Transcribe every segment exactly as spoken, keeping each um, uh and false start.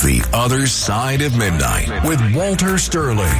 The Other Side of Midnight with Walter Sterling.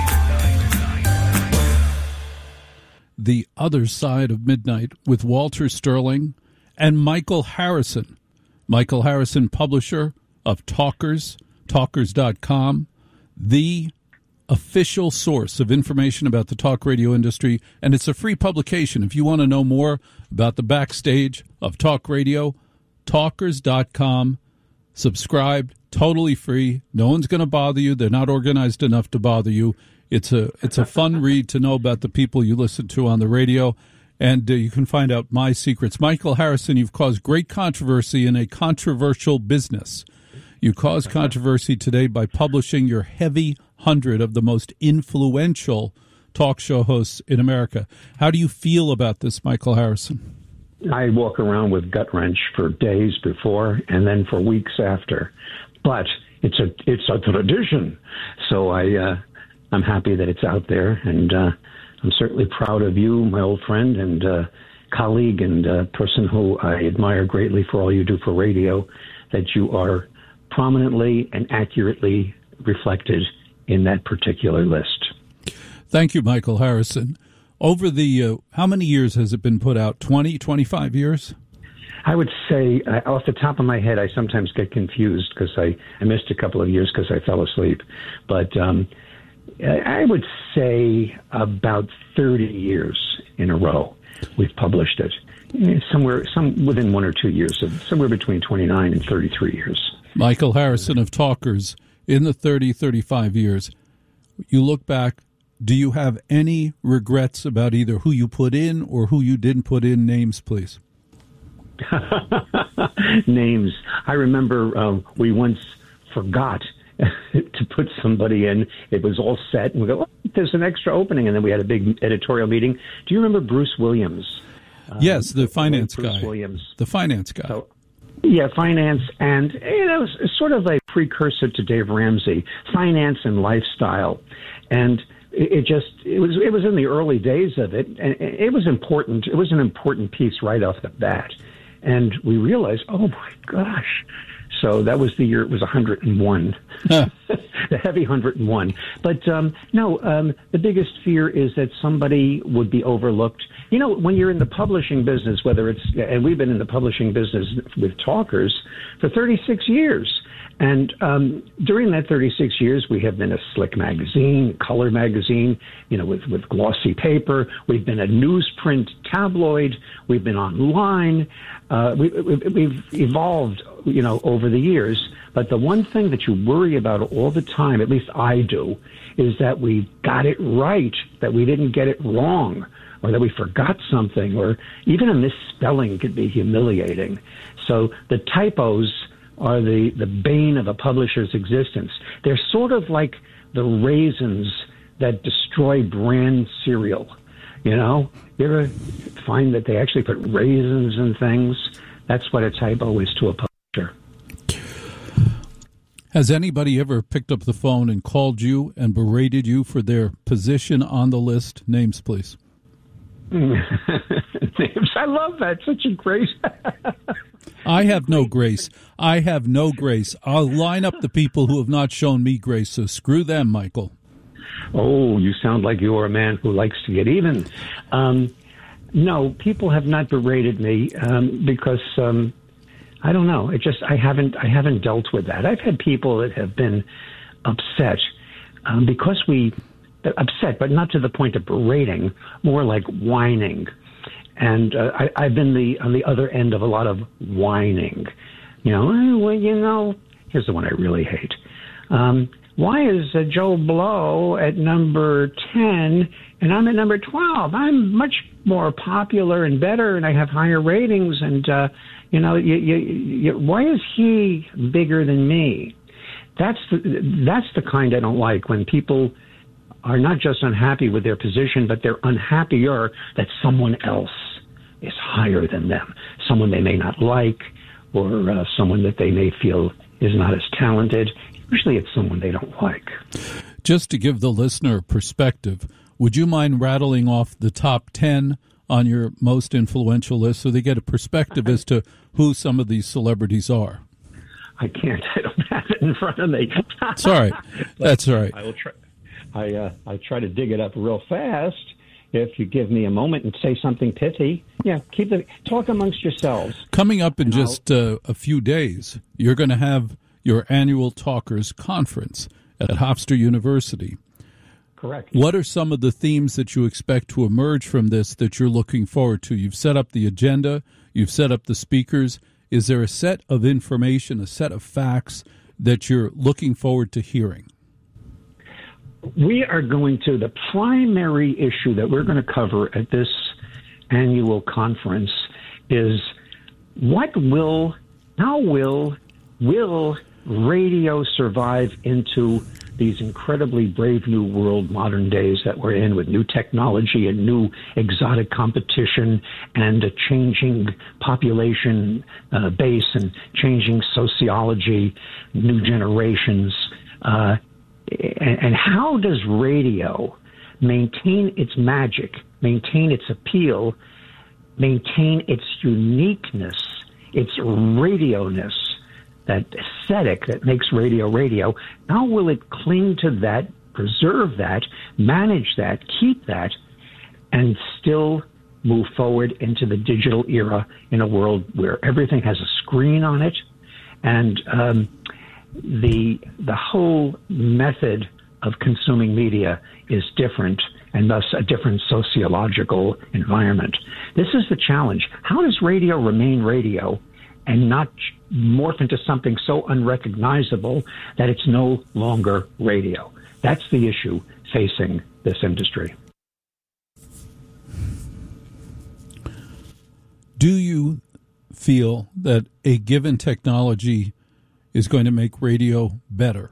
The Other Side of Midnight with Walter Sterling and Michael Harrison. Michael Harrison, publisher of Talkers, talkers dot com, the official source of information about the talk radio industry, and it's a free publication. If you want to know more about the backstage of talk radio, talkers dot com, subscribe, totally free. No one's going to bother you. They're not organized enough to bother you. It's a it's a fun read to know about the people you listen to on the radio, and uh, you can find out my secrets. Michael Harrison, you've caused great controversy in a controversial business. You caused controversy today by publishing your heavy hundred of the most influential talk show hosts in America. How do you feel about this, Michael Harrison? I walk around with gut wrench for days before and then for weeks after, but it's a it's a tradition. So I uh, I'm happy that it's out there, and uh, I'm certainly proud of you, my old friend and uh, colleague and uh, person who I admire greatly for all you do for radio, that you are prominently and accurately reflected in that particular list. Thank you, Michael Harrison. Over the, uh, how many years has it been put out? twenty, twenty-five years? I would say, uh, off the top of my head, I sometimes get confused because I, I missed a couple of years because I fell asleep. But um, I would say about thirty years in a row we've published it. Somewhere, some within one or two years, so somewhere between twenty-nine and thirty-three years. Michael Harrison of Talkers, in the thirty, thirty-five years, you look back, do you have any regrets about either who you put in or who you didn't put in? Names, please. Names. I remember um, we once forgot to put somebody in. It was all set, and we go, oh, there's an extra opening, and then we had a big editorial meeting. Do you remember Bruce Williams? Yes, the finance Bruce guy. Williams. The finance guy. So, yeah, finance, and you know, it was sort of a precursor to Dave Ramsey, finance and lifestyle, and it, it just it was it was in the early days of it, and it was important. It was an important piece right off the bat, and we realized, oh my gosh. So that was the year it was one hundred one, huh. The heavy one hundred one. But um, no, um, the biggest fear is that somebody would be overlooked. You know, when you're in the publishing business, whether it's, and we've been in the publishing business with Talkers for thirty-six years. And um, during that thirty-six years, we have been a slick magazine, color magazine, you know, with, with glossy paper. We've been a newsprint tabloid. We've been online. Uh, we, we, we've evolved, you know, over the years. But the one thing that you worry about all the time, at least I do, is that we got it right, that we didn't get it wrong, or that we forgot something, or even a misspelling could be humiliating. So the typos are the, the bane of a publisher's existence. They're sort of like the raisins that destroy brand cereal. You know, you ever find that they actually put raisins in things? That's what a typo is to a publisher. Has anybody ever picked up the phone and called you and berated you for their position on the list? Names, please. Names. I love that. Such a great... I have no grace. I have no grace. I'll line up the people who have not shown me grace, so screw them, Michael. Oh, you sound like you're a man who likes to get even. Um, no, people have not berated me um, because um, I don't know. It just I haven't I haven't dealt with that. I've had people that have been upset um, because we upset, but not to the point of berating, more like whining. And uh, I, I've been the on the other end of a lot of whining. You know, oh, well, you know, here's the one I really hate. Um, why is uh, Joe Blow at number ten and I'm at number twelve? I'm much more popular and better, and I have higher ratings. And, uh, you know, you, you, you, why is he bigger than me? That's the, that's the kind I don't like, when people are not just unhappy with their position, but they're unhappier that someone else is higher than them, someone they may not like, or uh, someone that they may feel is not as talented. Usually it's someone they don't like. Just to give the listener perspective, would you mind rattling off the top ten on your most influential list so they get a perspective as to who some of these celebrities are? I can't. I don't have it in front of me. It's all right. That's all right. I will try. I uh, I try to dig it up real fast. If you give me a moment and say something pithy, yeah, keep the talk amongst yourselves. Coming up in just uh, a few days, you're going to have your annual Talkers Conference at Hofstra University. Correct. What are some of the themes that you expect to emerge from this that you're looking forward to? You've set up the agenda. You've set up the speakers. Is there a set of information, a set of facts that you're looking forward to hearing? We are going to, the primary issue that we're going to cover at this annual conference is what will, how will, will radio survive into these incredibly brave new world, modern days that we're in, with new technology and new exotic competition and a changing population uh, base and changing sociology, new generations. Uh, and, and how does radio maintain its magic, maintain its appeal, maintain its uniqueness, its radio-ness, that aesthetic that makes radio radio? How will it cling to that, preserve that, manage that, keep that, and still move forward into the digital era in a world where everything has a screen on it, and um, the the whole method of consuming media is different, and thus a different sociological environment. This is the challenge. How does radio remain radio and not morph into something so unrecognizable that it's no longer radio? That's the issue facing this industry. Do you feel that a given technology is going to make radio better?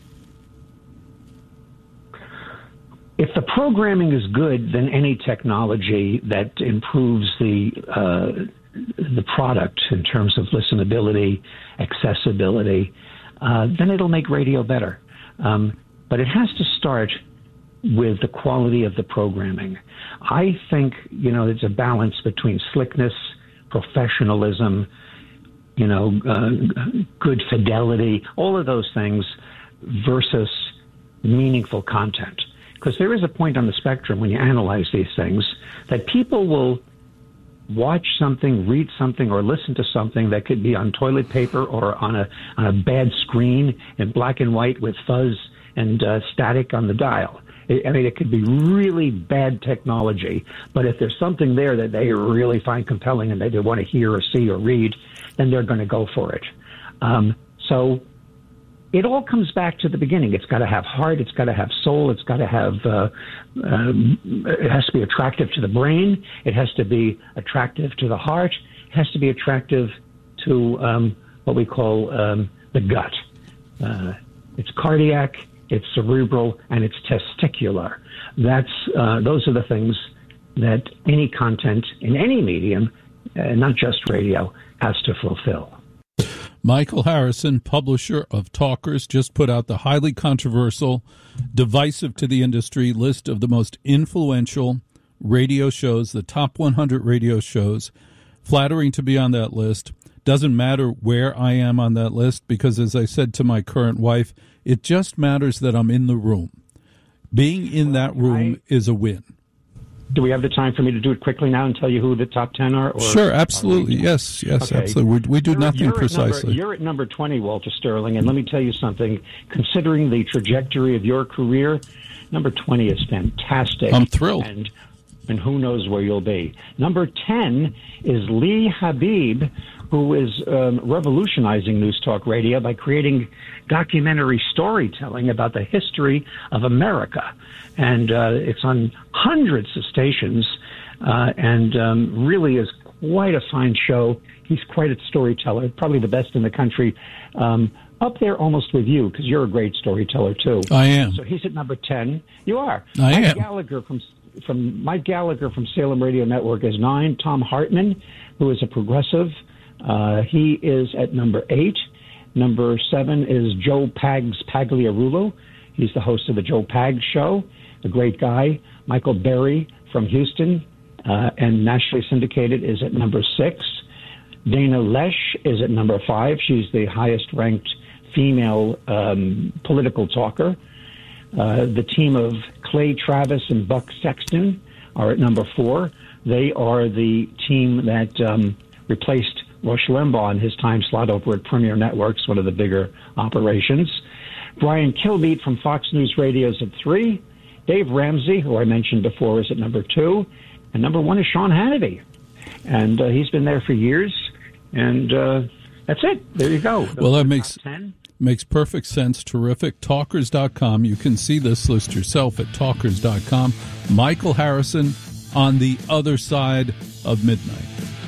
If the programming is good, then any technology that improves the uh, the product in terms of listenability, accessibility, uh, then it'll make radio better. Um, but it has to start with the quality of the programming. I think, you know, there's a balance between slickness, professionalism, you know, uh, good fidelity, all of those things, versus meaningful content. Because there is a point on the spectrum when you analyze these things that people will watch something, read something, or listen to something that could be on toilet paper or on a on a bad screen in black and white with fuzz and uh, static on the dial. I mean, it could be really bad technology, but if there's something there that they really find compelling and they want to hear or see or read, then they're going to go for it. Um, so it all comes back to the beginning. It's got to have heart. It's got to have soul. It's got to have, uh, um, it has to be attractive to the brain. It has to be attractive to the heart. It has to be attractive to um, what we call um, the gut. Uh, it's cardiac, it's cerebral, and it's testicular. That's, uh, those are the things that any content in any medium, uh, not just radio, has to fulfill. Michael Harrison, publisher of Talkers, just put out the highly controversial, divisive to the industry list of the most influential radio shows, the top one hundred radio shows. Flattering to be on that list. Doesn't matter where I am on that list because, as I said to my current wife, it just matters that I'm in the room. Being in that room I, is a win. Do we have the time for me to do it quickly now and tell you who the top ten are? Or sure, absolutely. Yes, yes, okay. Absolutely. We, we do you're, nothing you're precisely. At number, you're at number twenty, Walter Sterling, and let me tell you something. Considering the trajectory of your career, number twenty is fantastic. I'm thrilled. And, and who knows where you'll be. Number ten is Lee Habib, who is um, revolutionizing news talk radio by creating documentary storytelling about the history of America. And uh, it's on hundreds of stations uh, and um, really is quite a fine show. He's quite a storyteller, probably the best in the country. Um, up there almost with you, because you're a great storyteller, too. I am. So he's at number ten. You are. I Mike am. Gallagher from, from Mike Gallagher from Salem Radio Network is nine. Tom Hartman, who is a progressive, Uh, he is at number eight. Number seven is Joe Pags Pagliarulo. He's the host of the Joe Pags Show, a great guy. Michael Berry from Houston uh, and nationally syndicated is at number six. Dana Loesch is at number five. She's the highest-ranked female um, political talker. Uh, the team of Clay Travis and Buck Sexton are at number four. They are the team that um, replaced Rush Limbaugh in his time slot over at Premier Networks, one of the bigger operations. Brian Kilmeade from Fox News Radio is at three. Dave Ramsey, who I mentioned before, is at number two. And number one is Sean Hannity. And uh, he's been there for years. And uh, that's it. There you go. Well, that makes makes perfect sense. Terrific. Talkers dot com. You can see this list yourself at Talkers dot com. Michael Harrison on the other side of midnight.